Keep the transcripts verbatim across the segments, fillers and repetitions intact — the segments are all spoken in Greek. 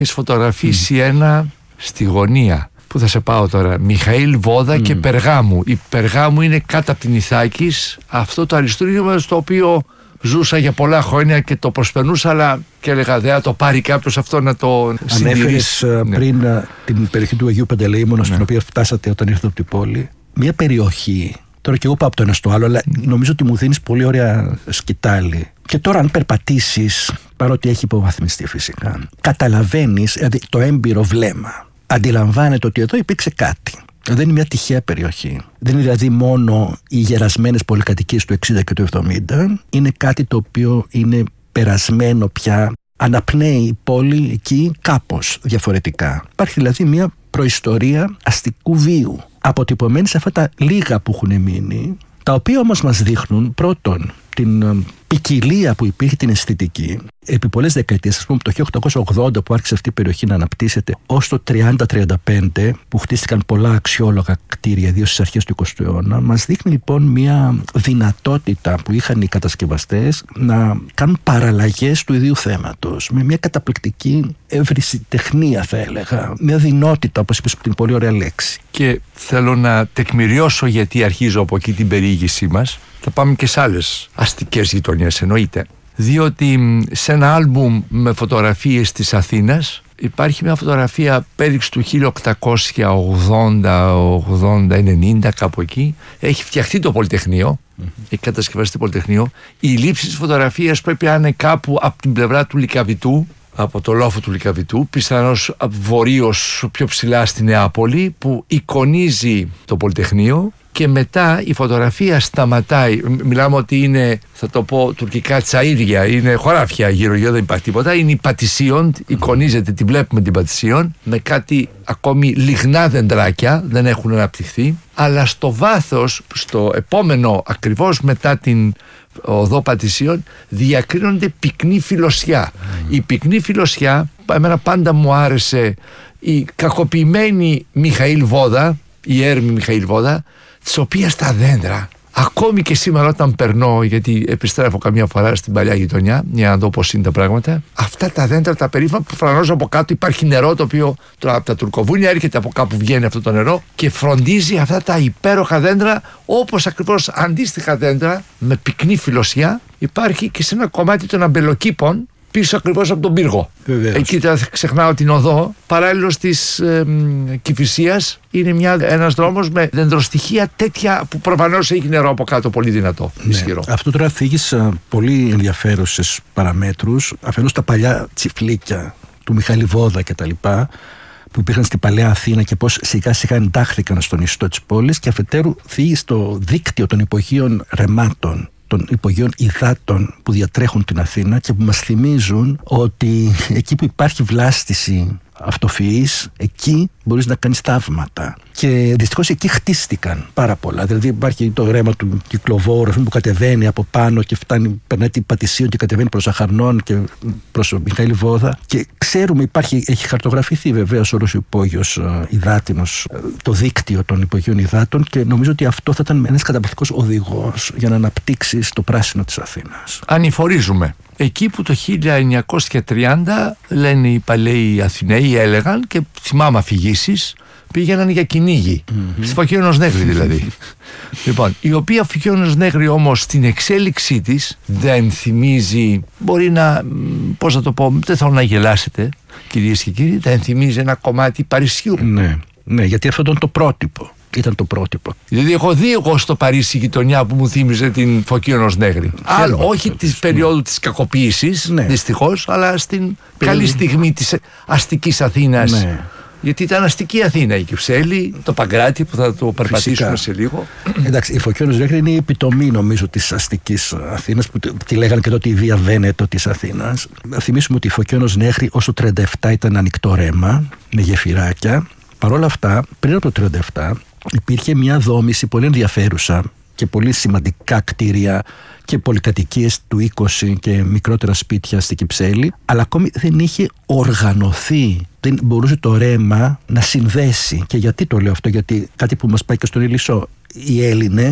Έχεις φωτογραφίσει mm. ένα στη γωνία. Πού θα σε πάω τώρα? Μιχαήλ Βόδα mm. και Περγάμου. Η Περγάμου είναι κάτω από την Ιθάκης. Αυτό το αριστούργημα στο οποίο ζούσα για πολλά χρόνια και το προσπερνούσα, αλλά και έλεγα δεν θα το πάρει κάποιος αυτό να το συντηρήσει. Ανέφερες ναι. πριν την περιοχή του Αγίου Παντελεήμωνα, στην ναι. οποία φτάσατε όταν ήρθατε από την πόλη. Μια περιοχή, τώρα και εγώ πάω από το ένα στο άλλο, αλλά νομίζω ότι μου δίνεις πολύ ωραία σκητάλη. Και τώρα αν περπατήσεις, παρότι έχει υποβαθμιστεί φυσικά, καταλαβαίνεις, δηλαδή το έμπειρο βλέμμα αντιλαμβάνεται ότι εδώ υπήρξε κάτι. Δεν είναι μια τυχαία περιοχή. Δεν είναι δηλαδή μόνο οι γερασμένες πολυκατοικίες του εξήντα και του εβδομήντα. Είναι κάτι το οποίο είναι περασμένο πια. Αναπνέει η πόλη εκεί κάπως διαφορετικά. Υπάρχει δηλαδή μια προϊστορία αστικού βίου, αποτυπωμένη σε αυτά τα λίγα που έχουν μείνει, τα οποία όμως μας δείχνουν πρώτον την ποικιλία που υπήρχε, την αισθητική επί πολλές δεκαετίες, ας πούμε το χίλια οκτακόσια ογδόντα που άρχισε αυτή η περιοχή να αναπτύσσεται, ως το τριάντα τριάντα πέντε που χτίστηκαν πολλά αξιόλογα κτίρια, ιδίως στις αρχές του εικοστού αιώνα. Μας δείχνει λοιπόν μια δυνατότητα που είχαν οι κατασκευαστές να κάνουν παραλλαγές του ίδιου θέματος με μια καταπληκτική ευρυσιτεχνία, θα έλεγα, μια δυνότητα, όπως είπες, την πολύ ωραία λέξη. Και θέλω να τεκμηριώσω γιατί αρχίζω από εκεί την περιήγησή μας. Θα πάμε και σε άλλες αστικές γειτονιές, εννοείται. Διότι σε ένα άλμπουμ με φωτογραφίες της Αθήνας υπάρχει μια φωτογραφία πέριξη του χίλια οκτακόσια ογδόντα, ογδόντα, ενενήντα, κάπου εκεί. Έχει φτιαχτεί το Πολυτεχνείο, mm-hmm. έχει κατασκευαστεί το Πολυτεχνείο. Η λήψη της φωτογραφίας πρέπει να είναι κάπου από την πλευρά του Λυκαβητού, από το λόφο του Λυκαβητού, πιθανώς βορείως πιο ψηλά στη Νεάπολη, που εικονίζει το Πολυτεχνείο. Και μετά η φωτογραφία σταματάει. Μιλάμε ότι είναι, θα το πω τουρκικά, τσαΐρια, είναι χωράφια γύρω-γύρω, δεν υπάρχει τίποτα. Είναι η Πατησίων, εικονίζεται, τη βλέπουμε την Πατησίων, με κάτι ακόμη λιγνά δεντράκια, δεν έχουν αναπτυχθεί. Αλλά στο βάθος, στο επόμενο, ακριβώς μετά την οδό Πατησίων, διακρίνονται πυκνή φιλοσιά. Mm. Η πυκνή φιλοσιά, εμένα πάντα μου άρεσε η κακοποιημένη Μιχαήλ Βόδα, η έρμη Μιχαήλ Βόδα, της οποίας τα δέντρα, ακόμη και σήμερα όταν περνώ, γιατί επιστρέφω καμιά φορά στην παλιά γειτονιά για να δω πώς είναι τα πράγματα, αυτά τα δέντρα τα περίφημα που προφανώς από κάτω υπάρχει νερό, το οποίο τώρα από τα τουρκοβούνια έρχεται, από κάπου βγαίνει αυτό το νερό και φροντίζει αυτά τα υπέροχα δέντρα, όπως ακριβώς αντίστοιχα δέντρα με πυκνή φιλοσιά υπάρχει και σε ένα κομμάτι των αμπελοκήπων πίσω ακριβώς από τον πύργο. Βεβαίως. Εκεί θα ξεχνάω την οδό, παράλληλος της ε, Κηφισίας είναι μια, ένας δρόμος με δεντροστοιχεία τέτοια που προφανώς έχει νερό από κάτω, πολύ δυνατό, ναι, ισχυρό. Αυτό τώρα φύγεις uh, πολύ ενδιαφέρουσες παραμέτρους. Αφενός τα παλιά τσιφλίκια του Μιχαήλ Βόδα και τα λοιπά, που υπήρχαν στην Παλαιά Αθήνα και πώς σιγά σιγά εντάχθηκαν στον ιστό της πόλης, και αφετέρου φύγεις στο δίκτυο των υπογείων ρεμάτων, των υπογείων υδάτων που διατρέχουν την Αθήνα και που μας θυμίζουν ότι εκεί που υπάρχει βλάστηση αυτοφυής, εκεί μπορείς να κάνεις θαύματα. Και δυστυχώς εκεί χτίστηκαν πάρα πολλά. Δηλαδή υπάρχει το ρέμα του Κυκλοβόρου που κατεβαίνει από πάνω και φτάνει, περνάει την Πατησίων και κατεβαίνει προς Αχαρνών και προς Μιχαήλ Βόδα. Και ξέρουμε, υπάρχει, έχει χαρτογραφηθεί βεβαίως όλος ο υπόγειος υδάτινος, το δίκτυο των υπογείων υδάτων, και νομίζω ότι αυτό θα ήταν ένας καταπληκτικός οδηγός για να αναπτύξεις το πράσινο της Αθήνας. Ανηφορίζουμε. Εκεί που το χίλια εννιακόσια τριάντα, λένε οι παλαιοί Αθηναίοι, έλεγαν, και θυμάμαι αφηγήσεις, πήγαιναν για κυνήγι. Mm-hmm. Στη Φωκίωνος Νέγρη δηλαδή. Λοιπόν, η οποία Φωκίωνος Νέγρη όμως στην εξέλιξή της δεν θυμίζει, μπορεί να, πώς να το πω, δεν θέλω να γελάσετε κυρίες και κύριοι, δεν θυμίζει ένα κομμάτι Παρισιού. Ναι, ναι, γιατί αυτό ήταν το πρότυπο. Ήταν το πρότυπο. Δηλαδή, έχω δει εγώ στο Παρίσι γειτονιά που μου θύμιζε την Φωκίωνος Νέγρη. Άλλο, όχι τη ναι. περίοδου της κακοποίησης, ναι. δυστυχώς, αλλά στην Περί... καλή στιγμή της αστικής Αθήνας. Ναι. Γιατί ήταν αστική Αθήνα, η Κυψέλη, το Παγκράτη που θα το περπατήσουμε σε λίγο. Εντάξει, η Φωκίωνος Νέγρη είναι η επιτομή, νομίζω, της αστικής Αθήνας, που τη λέγανε και τότε η Βία Βένετο της Αθήνας. Θυμίσουμε ότι η Φωκίωνος Νέγρη ως το τριάντα επτά ήταν ανοιχτό ρέμα, με γεφυράκια. Παρ' όλα αυτά, πριν από το τριάντα επτά, υπήρχε μια δόμηση πολύ ενδιαφέρουσα και πολύ σημαντικά κτίρια και πολυκατοικίες του είκοσι και μικρότερα σπίτια στην Κυψέλη, αλλά ακόμη δεν είχε οργανωθεί, δεν μπορούσε το ρέμα να συνδέσει. Και γιατί το λέω αυτό? Γιατί κάτι που μας πάει και στον Ηλισσό, οι Έλληνες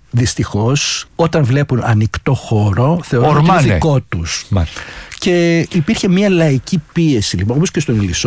δυστυχώς όταν βλέπουν ανοιχτό χώρο θεωρούν ότι είναι δικό τους. Μάλιστα. Και υπήρχε μια λαϊκή πίεση, λοιπόν, όπως και στον Ηλισσό.